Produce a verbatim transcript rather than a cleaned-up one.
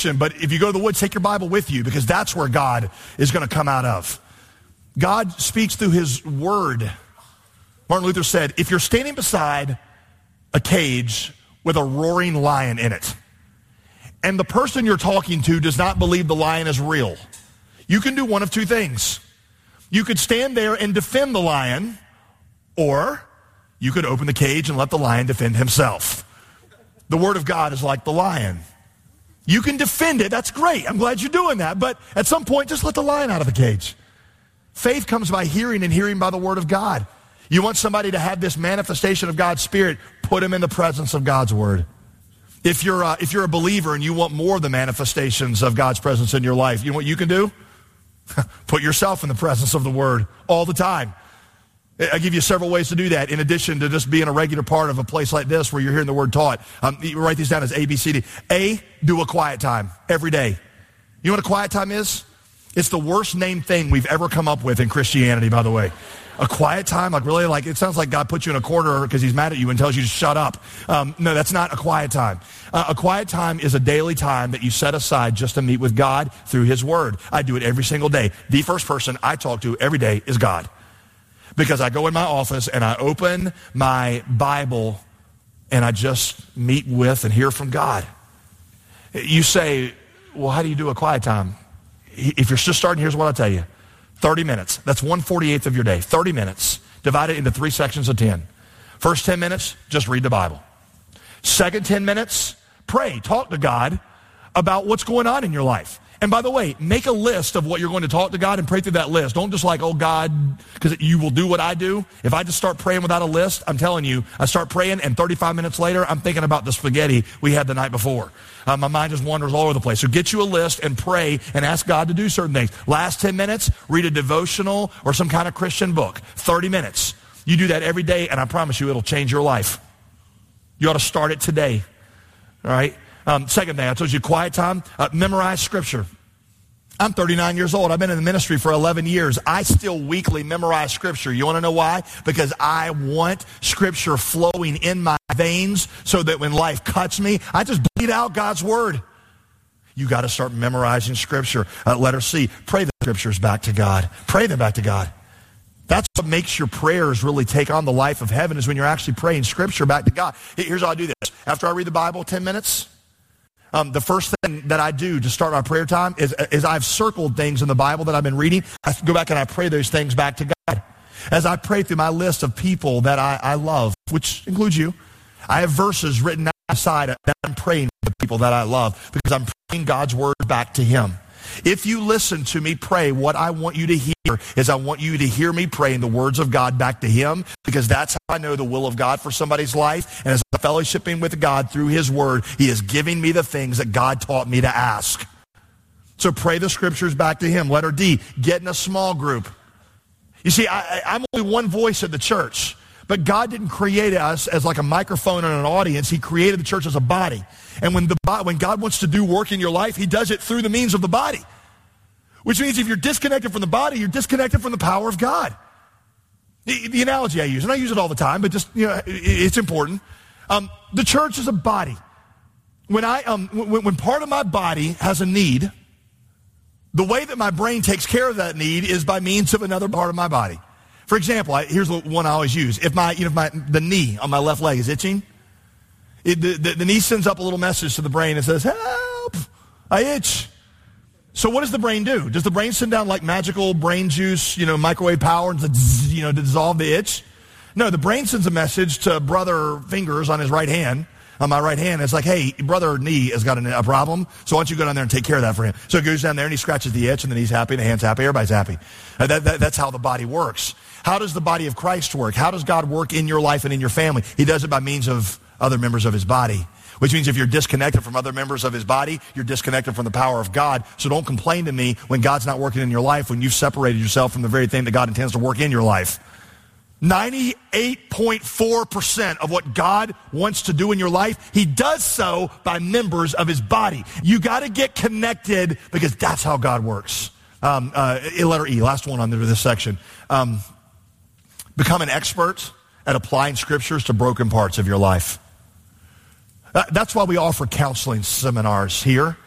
application, but if you go to the woods, take your Bible with you because that's where God is going to come out of. God speaks through his word. Martin Luther said, if you're standing beside a cage with a roaring lion in it, and the person you're talking to does not believe the lion is real, you can do one of two things. You could stand there and defend the lion, or you could open the cage and let the lion defend himself. The word of God is like the lion. You can defend it. That's great. I'm glad you're doing that. But at some point, just let the lion out of the cage. Faith comes by hearing, and hearing by the word of God. You want somebody to have this manifestation of God's Spirit, put them in the presence of God's word. If you're a, if you're a believer and you want more of the manifestations of God's presence in your life, you know what you can do? Put yourself in the presence of the word all the time. I'll give you several ways to do that in addition to just being a regular part of a place like this where you're hearing the word taught. Um, you write these down as A, B, C, D. A, do a quiet time every day. You know what a quiet time is? It's the worst named thing we've ever come up with in Christianity, by the way. A quiet time, like really, like it sounds like God puts you in a corner because he's mad at you and tells you to shut up. Um, no, that's not a quiet time. Uh, a quiet time is a daily time that you set aside just to meet with God through his word. I do it every single day. The first person I talk to every day is God. Because I go in my office and I open my Bible and I just meet with and hear from God. You say, well, how do you do a quiet time? If you're just starting, here's what I'll tell you. thirty minutes. That's one forty-eighth of your day. thirty minutes. Divide it into three sections of ten. First ten minutes, just read the Bible. Second ten minutes, pray. Talk to God about what's going on in your life. And by the way, make a list of what you're going to talk to God and pray through that list. Don't just like, oh God, because you will do what I do. If I just start praying without a list, I'm telling you, I start praying and thirty-five minutes later, I'm thinking about the spaghetti we had the night before. Uh, my mind just wanders all over the place. So get you a list and pray and ask God to do certain things. Last ten minutes, read a devotional or some kind of Christian book. thirty minutes. You do that every day, and I promise you it'll change your life. You ought to start it today. All right? Um, second thing, I told you, quiet time, uh, memorize Scripture. I'm thirty-nine years old. I've been in the ministry for eleven years. I still weekly memorize Scripture. You want to know why? Because I want Scripture flowing in my veins so that when life cuts me, I just bleed out God's Word. You got to start memorizing Scripture. Uh, letter C, pray the Scriptures back to God. Pray them back to God. That's what makes your prayers really take on the life of heaven is when you're actually praying Scripture back to God. Here's how I do this. After I read the Bible ten minutes, Um, the first thing that I do to start my prayer time is, is I've circled things in the Bible that I've been reading. I go back and I pray those things back to God. As I pray through my list of people that I, I love, which includes you, I have verses written outside that I'm praying for the people that I love because I'm praying God's word back to him. If you listen to me pray, what I want you to hear is I want you to hear me praying the words of God back to him because that's how I know the will of God for somebody's life. And as I'm fellowshipping with God through his word, he is giving me the things that God taught me to ask. So pray the Scriptures back to him. Letter D, get in a small group. You see, I, I'm only one voice at the church. But God didn't create us as like a microphone and an audience. He created the church as a body. And when the when God wants to do work in your life, he does it through the means of the body. Which means if you're disconnected from the body, you're disconnected from the power of God. The, the analogy I use, and I use it all the time, but just, you know, it, it's important. Um, the church is a body. When I um when, when part of my body has a need, the way that my brain takes care of that need is by means of another part of my body. For example, I, here's one I always use. If my, you know, if my the knee on my left leg is itching, it, the, the, the knee sends up a little message to the brain and says, help, I itch. So what does the brain do? Does the brain send down like magical brain juice, you know, microwave power, and you know, to dissolve the itch? No, the brain sends a message to brother fingers on his right hand, on my right hand. It's like, hey, brother knee has got a, a problem, so why don't you go down there and take care of that for him? So it goes down there and he scratches the itch, and then he's happy, and the hand's happy, everybody's happy. Uh, that, that, that's how the body works. How does the body of Christ work? How does God work in your life and in your family? He does it by means of other members of his body. Which means if you're disconnected from other members of his body, you're disconnected from the power of God. So don't complain to me when God's not working in your life, when you've separated yourself from the very thing that God intends to work in your life. ninety-eight point four percent of what God wants to do in your life, he does so by members of his body. You got to get connected because that's how God works. Um, uh, letter E, last one on this section. Um, become an expert at applying scriptures to broken parts of your life. Uh, that's why we offer counseling seminars here.